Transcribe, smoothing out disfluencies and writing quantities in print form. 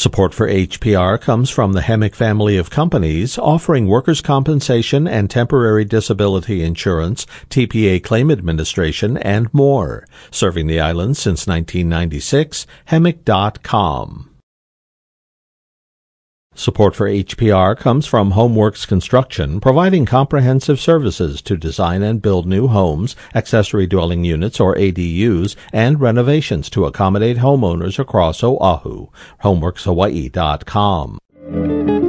Support for HPR comes from the Hemic family of companies offering workers' compensation and temporary disability insurance, TPA claim administration, and more. Serving the island since 1996, Hemic.com. Support for HPR comes from Homeworks Construction, providing comprehensive services to design and build new homes, accessory dwelling units or ADUs, and renovations to accommodate homeowners across Oahu. HomeworksHawaii.com.